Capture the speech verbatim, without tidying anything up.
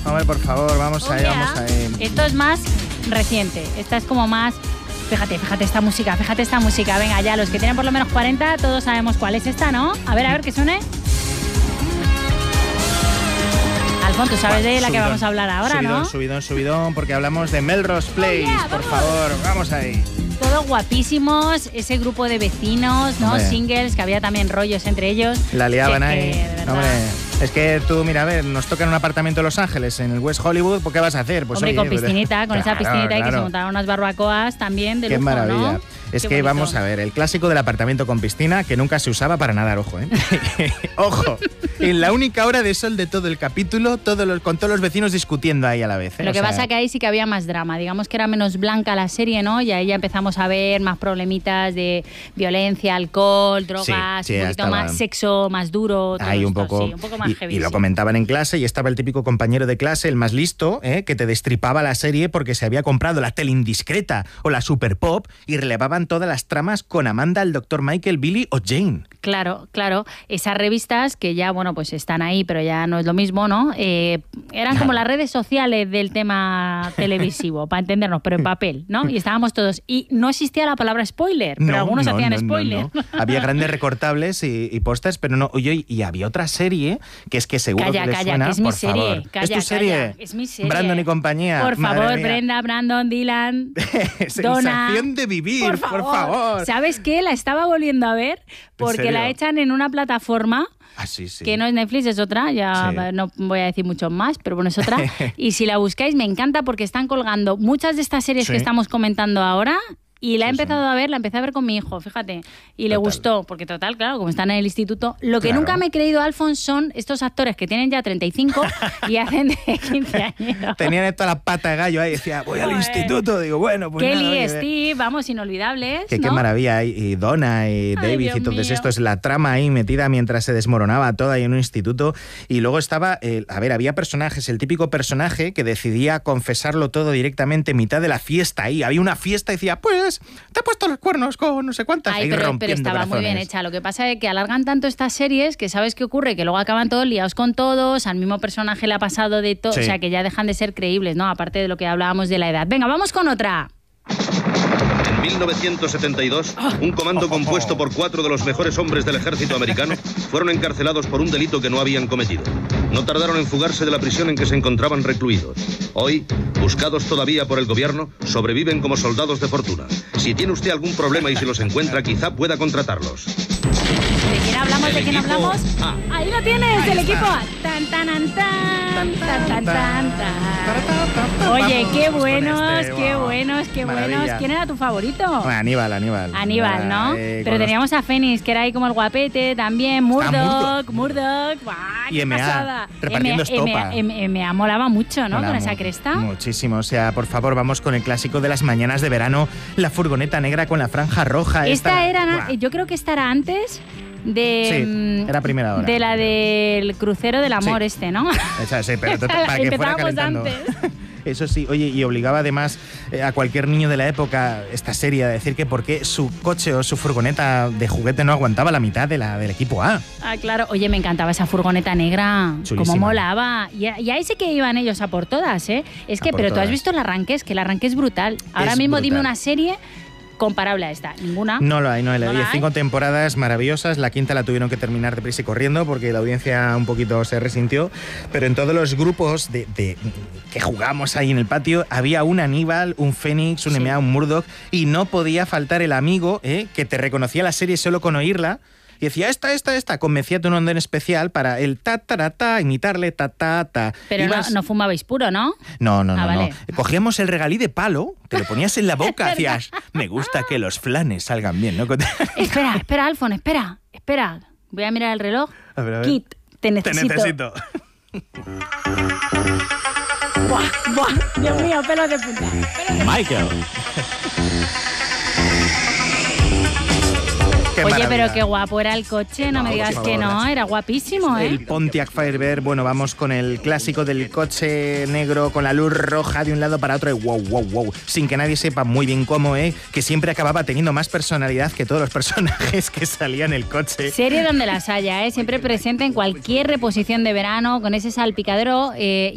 Hombre, por favor, vamos Oh, ahí, yeah. vamos ahí. Esto es más reciente. Esta es como más... Fíjate, fíjate esta música, fíjate esta música. Venga, ya, los que tienen por lo menos cuarenta, todos sabemos cuál es esta, ¿no? A ver, a ver, que suene. Alfonso, tú sabes de la que vamos a hablar ahora, subidón, ¿no? Subidón, subidón, porque hablamos de Melrose Place. Oh, yeah, por vamos. favor, vamos ahí. Todos guapísimos, ese grupo de vecinos, ¿no? Hombre. Singles, que había también rollos entre ellos. La liaban Es que, ahí. de verdad. Hombre, es que tú, mira, a ver, nos toca en un apartamento en Los Ángeles, en el West Hollywood, ¿pues qué vas a hacer? Pues Hombre, oye, con pues- piscinita, con esa Claro, piscinita y que se claro. montaron unas barbacoas también de Qué lujo, maravilla. ¿no? Es Qué que bonito. vamos a ver, el clásico del apartamento con piscina que nunca se usaba para nadar, ojo, ¿eh? Ojo, en la única hora de sol de todo el capítulo, todos los, con todos los vecinos discutiendo ahí a la vez, ¿eh? Lo O que sea, pasa que ahí sí que había más drama, digamos que era menos blanca la serie, ¿no? Y ahí ya empezamos a ver más problemitas de violencia, alcohol, drogas, sí, un ya poquito estaba. más sexo, más duro, todo Ahí un esto, poco, sí, un poco más y, heavy. y lo sí. comentaban en clase y estaba el típico compañero de clase, el más listo, ¿eh? Que te destripaba la serie porque se había comprado la tele indiscreta o la super pop y relevaban todas las tramas con Amanda, el doctor Michael, Billy o Jane. Claro, claro. Esas revistas que ya, bueno, pues están ahí, pero ya no es lo mismo, ¿no? Eh, eran Claro. como las redes sociales del tema televisivo, para entendernos, pero en papel, ¿no? Y estábamos todos. Y no existía la palabra spoiler, pero No, algunos no, hacían no, no, spoiler. no. Había grandes recortables y, y pósters, pero no. Oye, y había otra serie que es que seguro Calla, que les calla, suena, que es mi por serie. favor. Calla, ¿Es tu serie? calla, es mi serie. Brandon y compañía. Por Madre favor, mía. Brenda, Brandon, Dylan, Sensación Donna. de vivir, por favor. por favor. ¿Sabes qué? La estaba volviendo a ver porque serio? la echan en una plataforma Ah, sí, sí. que no es Netflix, es otra, ya Sí. no voy a decir mucho más, pero bueno, es otra. Y si la buscáis, me encanta porque están colgando muchas de estas series Sí. que estamos comentando ahora. Y la he Sí, sí. empezado a ver, la empecé a ver con mi hijo, fíjate. Y le Total. gustó, porque total, claro, como están en el instituto. Lo que Claro. nunca me he creído, Alfons, son estos actores que tienen ya treinta y cinco y hacen de quince años. Tenían toda la pata de gallo ahí, decía, voy al Joder. instituto. Digo, bueno, pues Kelly, nada, oye, Steve, vamos, inolvidables. Que ¿no? qué maravilla, y, y Donna y David Dios y todo mío. esto es la trama ahí metida mientras se desmoronaba todo ahí en un instituto. Y luego estaba, el- a ver, había personajes, el típico personaje que decidía confesarlo todo directamente en mitad de la fiesta ahí. Había una fiesta y decía, pues, te he puesto los cuernos con no sé cuántas. Ay, ahí pero, pero rompiendo estaba muy bien corazones. hecha. Lo que pasa es que alargan tanto estas series que ¿sabes qué ocurre? Que luego acaban todos liados con todos, al mismo personaje le ha pasado de todo, Sí. o sea que ya dejan de ser creíbles, ¿no? Aparte de lo que hablábamos de la edad. Venga, vamos con otra. En mil novecientos setenta y dos, un comando compuesto por cuatro de los mejores hombres del ejército americano fueron encarcelados por un delito que no habían cometido. No tardaron en fugarse de la prisión en que se encontraban recluidos. Hoy, buscados todavía por el gobierno, sobreviven como soldados de fortuna. Si tiene usted algún problema y se los encuentra, quizá pueda contratarlos. ¿De quién hablamos? El ¿De quién equipo hablamos? A. Ahí lo tienes, Ahí el está. equipo A. Tan, tan, tan, tan, tan, tan, tan, tan. Oye, qué Vamos con buenos, este, qué wow. buenos, qué Maravilla. buenos. ¿Quién era tu favorito? Bueno, Aníbal, Aníbal. Aníbal, ¿no? Eh, Pero con los- teníamos a Fénix, que era ahí como el guapete, también Murdoch, Murdoch. Murdoch, ¡guau! Y ¡Qué M A, pasada! repartiendo M A, estopa. M A, M A molaba mucho, ¿no? Mola Con esa mu- cresta. Muchísimo. O sea, por favor, vamos con el clásico de las mañanas de verano, la furgoneta negra con la franja roja. Esta era, na- Buah. yo creo que esta era antes de... Sí, mm, era primera hora. De la del crucero del amor Sí. este, ¿no? Esa, sí, pero to- para que fuera Empezábamos calentando. antes. Eso sí, oye, y obligaba además eh, a cualquier niño de la época, esta serie, a decir que por qué su coche o su furgoneta de juguete no aguantaba la mitad de la del equipo A. Ah, claro. Oye, me encantaba esa furgoneta negra. Chulísima. Cómo molaba. Y, y ahí sí que iban ellos a por todas, ¿eh? Es A que, por pero tú has todas. visto el arranque, es que el arranque es brutal. Ahora Es mismo dime brutal. una serie comparable a esta. Ninguna. No lo hay, no hay. ¿No la Había hay? cinco temporadas maravillosas. La quinta la tuvieron que terminar deprisa y corriendo porque la audiencia un poquito se resintió. Pero en todos los grupos de, de- que jugamos ahí en el patio había un Aníbal, un Fénix, un Sí. M A, un Murdoch y no podía faltar el amigo ¿eh? que te reconocía la serie solo con oírla. Y decía, esta, esta, esta, convencía tu nombre en especial para el ta, ta, ta, ta, imitarle ta, ta, ta. Pero no, Ibas- no fumabais puro, ¿no? No, no, no, Ah, vale. no. Cogíamos el regalí de palo, te lo ponías en la boca, hacías, me gusta que los flanes salgan bien, ¿no? Espera, espera, Alfon, espera, espera. Voy a mirar el reloj. A ver, a ver. Kit, te Te necesito. necesito. Buah, buah, Dios mío, pelos de punta. Michael. Qué Oye, maravilla. pero qué guapo era el coche, no, No, me digas por que favor. no, era guapísimo, ¿eh? El Pontiac Firebird, bueno, vamos con el clásico del coche negro con la luz roja de un lado para otro y wow, wow, wow, sin que nadie sepa muy bien cómo, ¿eh? Que siempre acababa teniendo más personalidad que todos los personajes que salían en el coche. Serie donde las haya, ¿eh? Siempre presente en cualquier reposición de verano, con ese salpicadero. Eh,